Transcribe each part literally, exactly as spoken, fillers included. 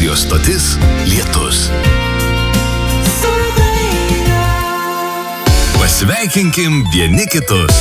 Radio stotis Lietus. Pasveikinkim vieni kitus.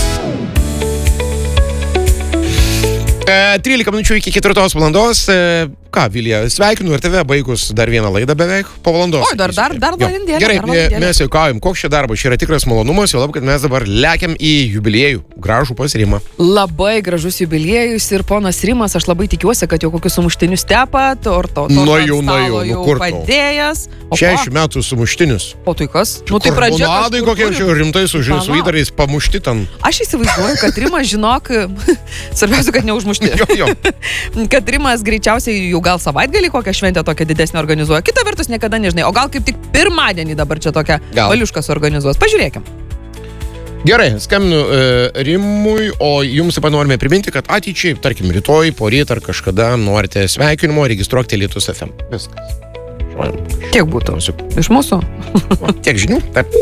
E, trylika minučių iki ketvirtos valandos. E, ką, Vilija, sveikinu ir tave baigus dar vieną laidą beveik po valandos. O, dar, dar, dar valandėlę. Gerai, dar valandėlę. mes juokaujam, koks čia darbas, čia yra tikras malonumas, jau labai, kad mes dabar lekiam į jubiliejų, gražų pas Rimą. Labai gražus jubiliejus ir ponas Rimas, aš labai tikiuosi, kad jau kokius sumuštinius tepat, torto, torto Nu ant jau, nu stalo jau, nu jau kur tau? padėjęs. O šešiasdešimt metų sumuštinius. O tai kas? Nu tai pradžia Karbonadai kažkur kokie turi- čia rimtai su, su Palauk. įdarais pamušti ten. Aš įsivaizduoju, kad Rimas, žinok, svarbiausia, kad neužmušti. Jo, jo. Kad Rimas greičiausiai jau gal savaitgalį kokią šventę tokią didesnį organizuoja. Kita vertus niekada nežinai. O gal kaip tik pirmadienį dabar čia tokią Gal. valiuškas organizuos. Pažiūrėkim. Gerai, skambinu e, Rimui, o jums taip pat norime priminti, kad ateičiai, tarkim, rytoj, poryt ar kažkada norite sveikinimo, registruokite Lietus F M. Viskas. Kiek būtų? Iš mūsų? Tiek žinių. Taip.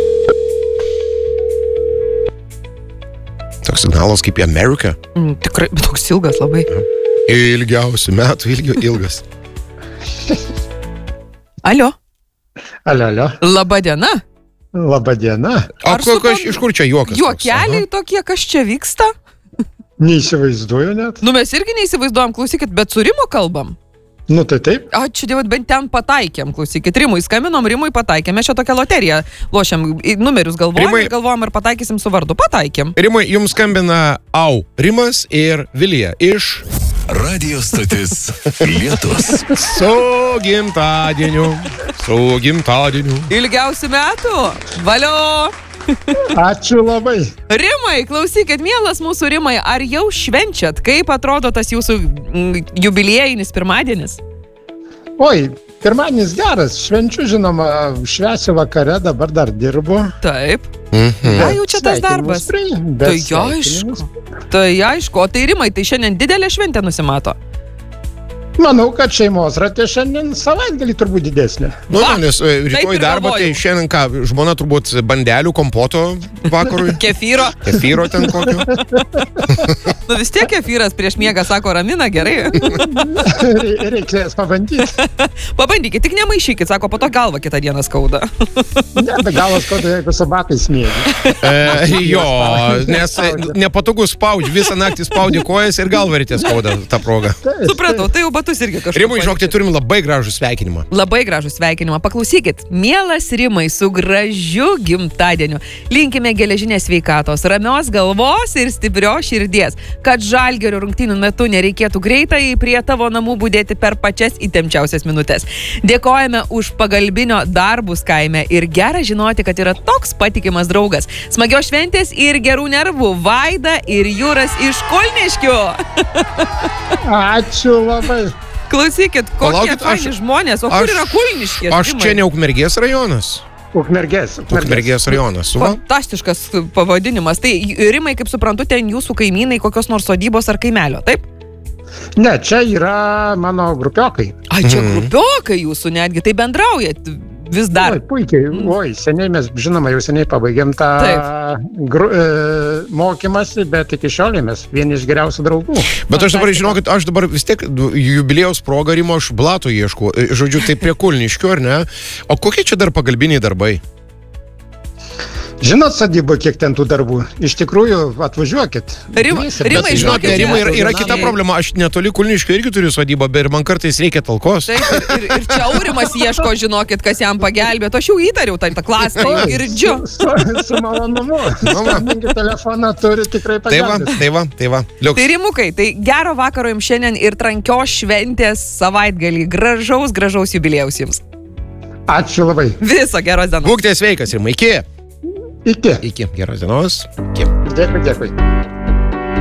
Toks signalas kaip į Ameriką. Mm, tikrai, bet toks ilgas labai. Ilgiausių metų, ilgio, ilgas. Alio, Alio, alio. laba diena. Labą dieną. O Ar ko, ko, suprantu? iš kur čia juokas? toks? Juokeliai tokie, kas čia vyksta? Neįsivaizduoju net. Nu mes irgi neįsivaizduojam, klausykit, bet su Rimu kalbam. Nu tai taip. Ačiū Dievui, bent ten pataikėm, klausykit. Rimui skaminom, Rimui pataikėm. Mes čia tokią loteriją lošiam, į numerius galvojam, Rimai- ir galvojam, ar pataikysim su vardu. Pataikėm. Rimai, jums skambina Au, Rimas ir Vilija iš Radio stotis Lietus. su gimtadieniu. Su gimtadieniu. Ilgiausių metų. Valio. Ačiū labai. Rimai, klausykit, mielas mūsų Rimai, ar jau švenčiat? Kaip atrodo tas jūsų mm, jubiliejinis pirmadienis? Oi, pirmadienis geras. Švenčiu, žinoma, švęsiu vakare, dabar dar dirbu. Taip. Mhm. Ką jau čia tas darbas? Sveikinimus prie- Tai bet aišku. sveikinimus. Tai aišku, o tai Rimai, tai šiandien didelė šventė nusimato. Manau, kad šeimos ratė šiandien savaitgalį turbūt didesnė. Nu, Va, ne, nes e, taip rytoj ir darbą, tai galvojau. šiandien ką, žmona turbūt bandelių, kompoto vakarui. Kefyro. Kefyro ten kokio. Nu vis tiek kefyras prieš miegą sako ramina, gerai. Re- Reikės pabandyti. Pabandykit, tik nemaišykit, sako, po to galva kitą dieną skauda. Ne, bet galas kodo, jeigu su batais miegi. E, jo, nes e, nepatogu spaudži, visą naktį spaudži kojas ir galva rytės skauda tą progą. Supratau, tai jau batus irgi kažkaip. Rimai, žinok, tai turim labai gražų sveikinimą. Labai gražų sveikinimą. Paklausykit, mielas Rimai, su gražiu gimtadieniu. Linkime geležinės sveikatos, ramios galvos ir stiprios širdies, kad Žalgirio rungtynių metu nereikėtų greitai prie tavo namų būdėti per pačias įtempčiausias minutės. Dėkojame už pagalbinio darbus kaime ir gera žinoti, kad yra toks patikimas draugas. Smagios šventės ir gerų nervų. Vaida ir Jūras iš Kulniškių. Ačiū labai. Klausykit, kokie Palaukit, faini aš- žmonės, o aš- kur yra Kulniškės? Aš čia ne Ukmergės rajonas. Ukmergės. Ukmergės rajonas. Va. Fantastiškas pavadinimas. Tai Rimai, kaip suprantu, ten jūsų kaimynai kokios nors sodybos ar kaimelio, taip? Ne, čia yra mano grupiokai. Ai, čia Mhm. grupiokai jūsų netgi, tai bendraujat vis dar. Oi, puikiai. Oi, seniai mes, žinoma, jau seniai pabaigėm tą gru, e, mokymasi, bet iki šiol mes vieni iš geriausių draugų. Bet aš dabar, žinokit, aš dabar vis tiek jubiliejaus progą Rimo aš blato ieškau. E, Žodžiu, tai prie Kulniškių, ar ne? O kokie čia dar pagalbiniai darbai? Žinot, sodybo, kiek ten tų darbų? Iš tikrųjų, atvažiuokit. Rima- Dviese, Rimai, bet- Žinot, žinokit, ne, Rimai, yra, yra vienam- kita problema. Aš netoli Kulniškių irgi turiu sodybą, bet ir man kartais reikia talkos. Taip, ir, ir, ir čia Aurimas ieško, žinokit, kas jam pagelbėt. Aš jau įtariau tą, tą klastą, jau girdžiu. Su, su, su malonumu. Skambinkit telefoną, turi tikrai Tai va, pagelbėti. tai va, tai va. Liuks. Tai Rimukai, tai gero vakaro jums šiandien ir trankios šventės savaitgalį. Gražaus, gražaus jubiliejaus jums. Ačiū labai. Viso geros dienos. Būkite sveikas, Rimai. Iki. Iki. Iki. Geros dienos. Iki. Dėkui, dėkui.